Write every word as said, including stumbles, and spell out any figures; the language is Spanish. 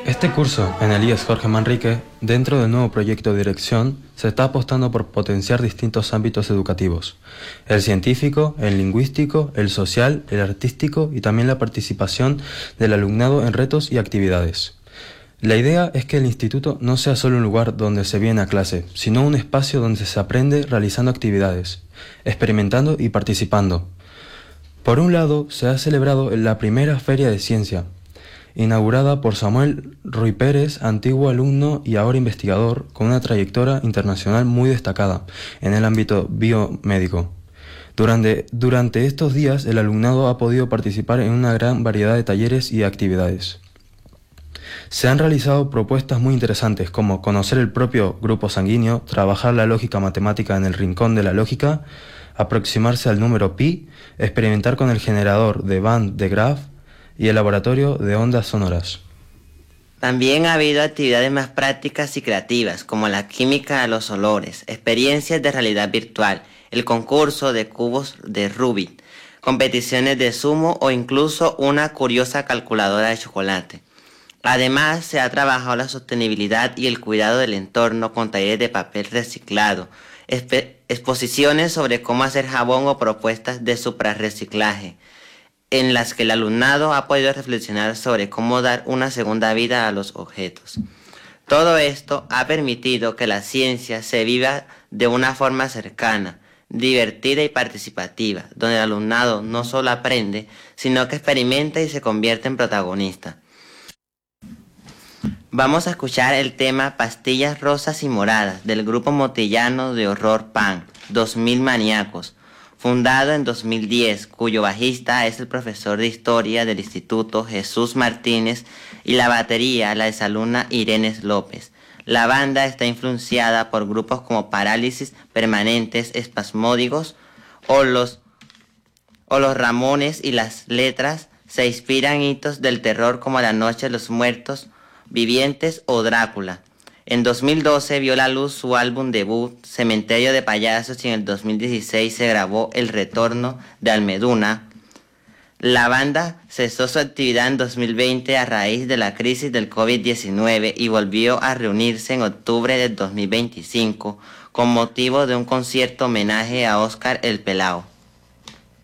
Este curso, en el I E S Jorge Manrique, dentro del nuevo proyecto de dirección, se está apostando por potenciar distintos ámbitos educativos: el científico, el lingüístico, el social, el artístico y también la participación del alumnado en retos y actividades. La idea es que el instituto no sea solo un lugar donde se viene a clase, sino un espacio donde se aprende realizando actividades, experimentando y participando. Por un lado, se ha celebrado la primera Feria de Ciencia, inaugurada por Samuel Ruy Pérez, antiguo alumno y ahora investigador, con una trayectoria internacional muy destacada en el ámbito biomédico. Durante, durante estos días, el alumnado ha podido participar en una gran variedad de talleres y actividades. Se han realizado propuestas muy interesantes, como conocer el propio grupo sanguíneo, trabajar la lógica matemática en el rincón de la lógica, aproximarse al número pi, experimentar con el generador de Van de Graaff y el laboratorio de ondas sonoras. También ha habido actividades más prácticas y creativas, como la química de los olores, experiencias de realidad virtual, el concurso de cubos de Rubik, competiciones de sumo o incluso una curiosa calculadora de chocolate. Además, se ha trabajado la sostenibilidad y el cuidado del entorno con talleres de papel reciclado, exposiciones sobre cómo hacer jabón o propuestas de suprarreciclaje, en las que el alumnado ha podido reflexionar sobre cómo dar una segunda vida a los objetos. Todo esto ha permitido que la ciencia se viva de una forma cercana, divertida y participativa, donde el alumnado no solo aprende, sino que experimenta y se convierte en protagonista. Vamos a escuchar el tema Pastillas Rosas y Moradas del grupo motillano de horror punk, dos mil Maníacos, fundado en dos mil diez, cuyo bajista es el profesor de historia del instituto Jesús Martínez y la batería la exalumna Irene López. La banda está influenciada por grupos como Parálisis Permanentes Espasmódicos o los, o los Ramones, y las letras se inspiran en hitos del terror como La Noche de los Muertos Vivientes o Drácula. En dos mil doce vio la luz su álbum debut, Cementerio de Payasos, y en el dos mil dieciséis se grabó El Retorno de Almeduna. La banda cesó su actividad en dos mil veinte a raíz de la crisis del COVID diecinueve y volvió a reunirse en octubre del dos mil veinticinco con motivo de un concierto homenaje a Óscar el Pelao.